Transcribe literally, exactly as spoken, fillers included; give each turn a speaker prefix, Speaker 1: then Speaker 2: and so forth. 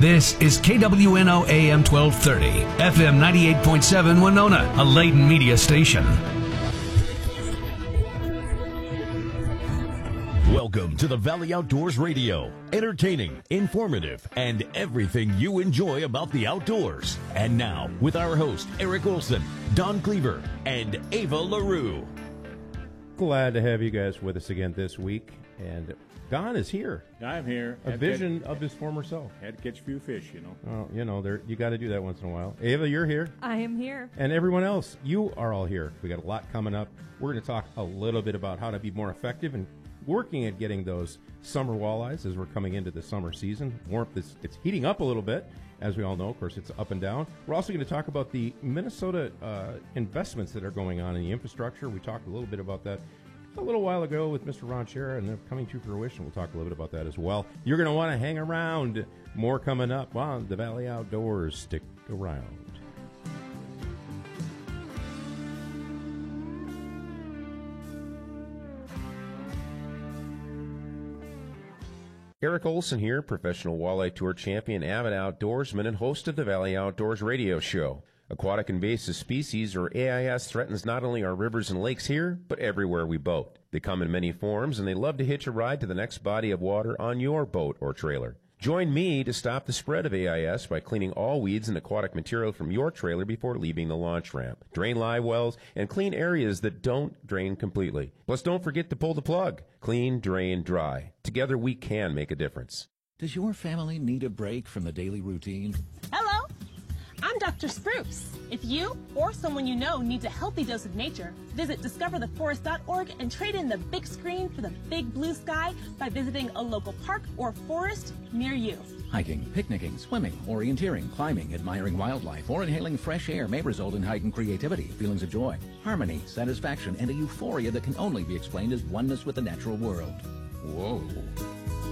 Speaker 1: This is K W N O A M twelve thirty, F M ninety-eight point seven Winona, a Layton media station.
Speaker 2: Welcome to the Valley Outdoors Radio. Entertaining, informative, and everything you enjoy about the outdoors. And now, with our host, Eric Olson, Don Cleaver, and Ava LaRue.
Speaker 3: Glad to have you guys with us again this week. And Don is here.
Speaker 4: I'm here.
Speaker 3: A
Speaker 4: had
Speaker 3: vision
Speaker 4: to,
Speaker 3: of his former self.
Speaker 4: Had to catch a few fish, you know.
Speaker 3: Well, you know, there you got to do that once in a while. Ava, you're here.
Speaker 5: I am here.
Speaker 3: And everyone else, you are all here. We got a lot coming up. We're going to talk a little bit about how to be more effective and working at getting those summer walleyes as we're coming into the summer season. Warmth is it's heating up a little bit, as we all know. Of course, it's up and down. We're also going to talk about the Minnesota uh, investments that are going on in the infrastructure. We talked a little bit about that a little while ago with Mister Ron Schara, and they're coming to fruition. We'll talk a little bit about that as well. You're going to want to hang around. More coming up on the Valley Outdoors. Stick around. Eric Olson here, professional walleye tour champion, avid outdoorsman, and host of the Valley Outdoors Radio Show. Aquatic invasive species, or A I S, threatens not only our rivers and lakes here, but everywhere we boat. They come in many forms, and they love to hitch a ride to the next body of water on your boat or trailer. Join me to stop the spread of A I S by cleaning all weeds and aquatic material from your trailer before leaving the launch ramp. Drain live wells and clean areas that don't drain completely. Plus, don't forget to pull the plug. Clean, drain, dry. Together, we can make a difference.
Speaker 6: Does your family need a break from the daily routine?
Speaker 7: Hello, I'm Doctor Spruce. If you or someone you know needs a healthy dose of nature, visit discover the forest dot org and trade in the big screen for the big blue sky by visiting a local park or forest near you.
Speaker 6: Hiking, picnicking, swimming, orienteering, climbing, admiring wildlife, or inhaling fresh air may result in heightened creativity, feelings of joy, harmony, satisfaction, and a euphoria that can only be explained as oneness with the natural world. Whoa.